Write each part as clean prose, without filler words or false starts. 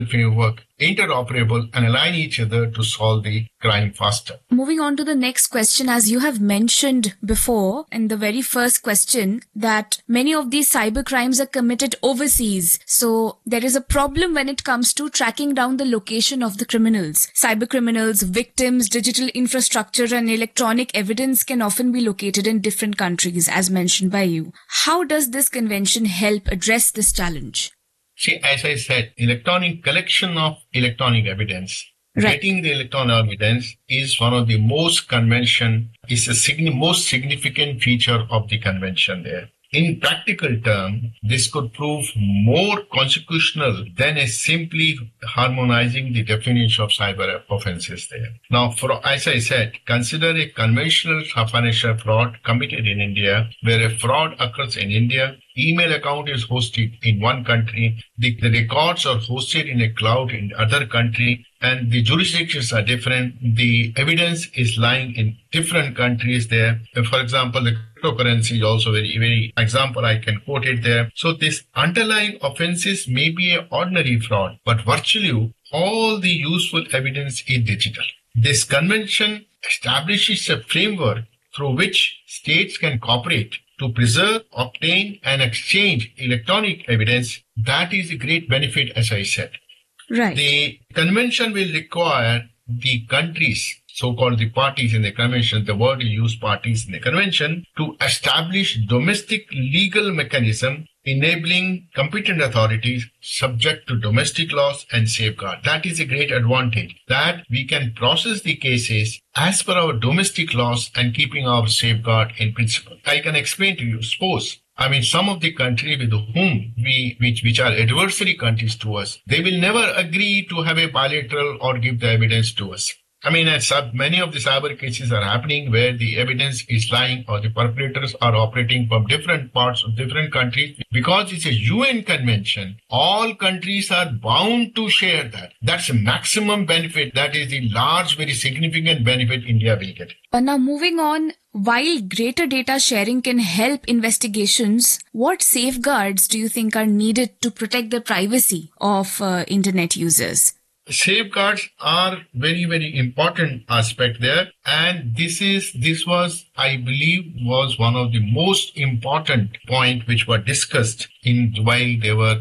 framework interoperable and align each other to solve the crime faster. Moving on to the next question, as you have mentioned before in the very first question, that many of these cyber crimes are committed overseas. So there is a problem when it comes to tracking down the location of the criminals. Cyber criminals, victims, digital infrastructure and electronic evidence can often be located in different countries, as mentioned by you. How does this convention help address this challenge? See, as I said, electronic collection of electronic evidence, Right. getting the electronic evidence is one of the most significant feature of the convention there. In practical terms, this could prove more consequential than a simply harmonizing the definition of cyber offenses there. Now, as I said, consider a conventional financial fraud committed in India, where a fraud occurs in India. Email account is hosted in one country, the records are hosted in a cloud in other country, and the jurisdictions are different. The evidence is lying in different countries there. And for example, the cryptocurrency is also very example I can quote it there. So this underlying offenses may be an ordinary fraud, but virtually all the useful evidence is digital. This convention establishes a framework through which states can cooperate to preserve, obtain, and exchange electronic evidence. That is a great benefit, as I said. Right. The convention will require the countries, so-called the parties in the convention, the word you use parties in the convention, to establish domestic legal mechanism enabling competent authorities subject to domestic laws and safeguard. That is a great advantage, that we can process the cases as per our domestic laws and keeping our safeguard in principle. I can explain to you. Suppose some of the countries with whom which are adversary countries to us, they will never agree to have a bilateral or give the evidence to us. Many of the cyber cases are happening where the evidence is lying or the perpetrators are operating from different parts of different countries. Because it's a UN convention, all countries are bound to share that. That's a maximum benefit. That is the large, very significant benefit India will get. Now moving on, while greater data sharing can help investigations, what safeguards do you think are needed to protect the privacy of internet users? Safeguards are very, very important aspect there. And this was, I believe, was one of the most important point which were discussed while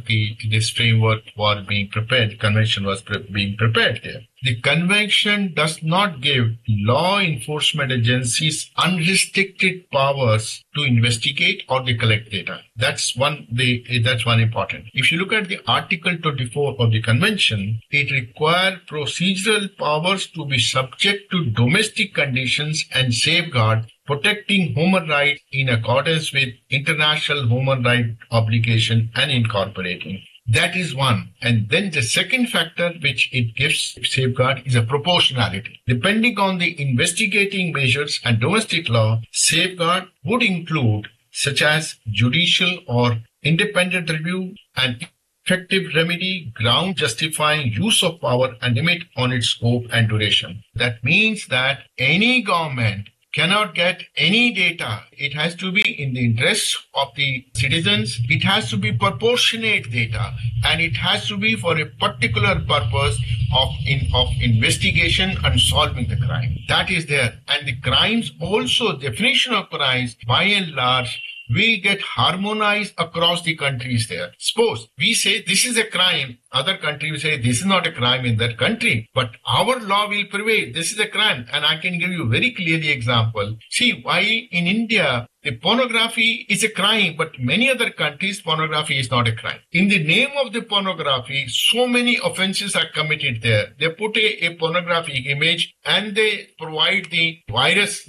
this framework was being prepared, convention was being prepared there. The convention does not give law enforcement agencies unrestricted powers to investigate or to collect data. That's one important. If you look at the Article 24 of the convention, it requires procedural powers to be subject to domestic conditions and safeguard protecting human rights in accordance with international human rights obligation and incorporating. That is one. And then the second factor which it gives safeguard is a proportionality. Depending on the investigating measures and domestic law, safeguard would include such as judicial or independent review and effective remedy, ground justifying use of power and limit on its scope and duration. That means that any government cannot get any data. It has to be in the interest of the citizens. It has to be proportionate data, and it has to be for a particular purpose of investigation and solving the crime. That is there. And the crimes also, definition of crimes by and large will get harmonized across the countries there. Suppose we say this is a crime, other country will say this is not a crime in that country, but our law will prevail. This is a crime. And I can give you very clearly example. See, why in India, the pornography is a crime, but many other countries, pornography is not a crime. In the name of the pornography, so many offenses are committed there. They put a pornographic image and they provide the virus,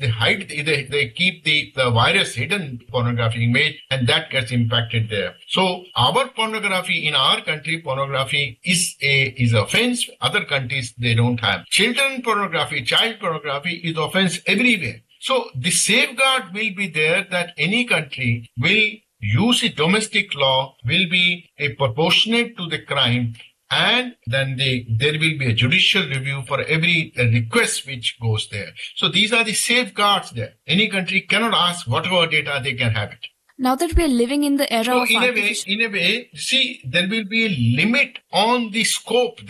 they keep the virus hidden pornographic image, and that gets impacted there. So our pornography in our country, pornography is offense. Other countries, they don't have. Children pornography, child pornography is offense everywhere. So the safeguard will be there that any country will use its domestic law, will be a proportionate to the crime, and then there will be a judicial review for every request which goes there. So these are the safeguards there. Any country cannot ask whatever data they can have it. Now that we are living in the era So of in a way, see, there will be a limit on the scope